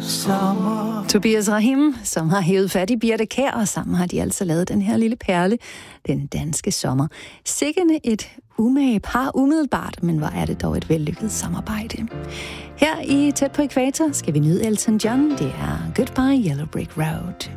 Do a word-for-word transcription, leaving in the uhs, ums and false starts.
sommer. Tobias Rahim, som har hævet fat i Birthe Kjær, og sammen har de altså lavet den her lille perle, Den danske sommer. Sikkende et umage par umiddelbart, men hvor er det dog et vellykket samarbejde. Her i Tæt på Ækvator skal vi nyde Elton John. Det er Goodbye Yellow Brick Road.